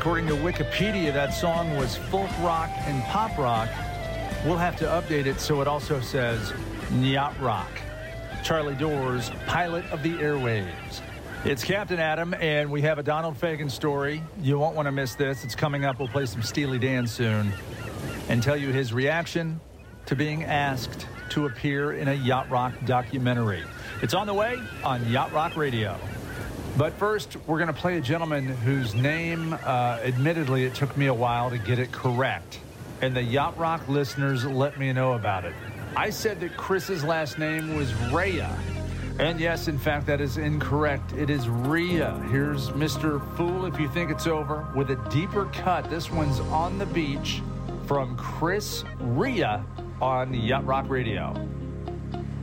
According to Wikipedia, that song was folk rock and pop rock. We'll have to update it so it also says yacht rock. Charlie Dores, pilot of the airwaves. It's Captain Adam, and we have a Donald Fagen story. You won't want to miss this. It's coming up. We'll play some Steely Dan soon and tell you his reaction to being asked to appear in a Yacht Rock documentary. It's on the way on Yacht Rock Radio. But first, we're going to play a gentleman whose name, admittedly, it took me a while to get it correct. And the Yacht Rock listeners let me know about it. I said that Chris's last name was Rhea. And yes, in fact, that is incorrect. It is Rhea. Here's Mr. Fool If You Think It's Over with a deeper cut. This one's On the Beach from Chris Rea on Yacht Rock Radio.